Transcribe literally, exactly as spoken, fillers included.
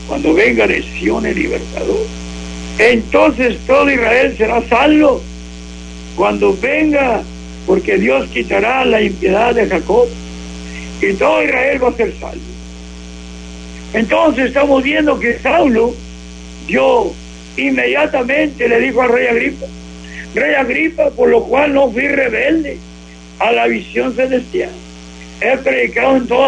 cuando venga de Sion el libertador. Entonces todo Israel será salvo cuando venga, porque Dios quitará la impiedad de Jacob y todo Israel va a ser salvo. Entonces estamos viendo que Saulo, yo inmediatamente le dijo al rey Agripa: Rey Agripa, por lo cual no fui rebelde a la visión celestial, he predicado en todas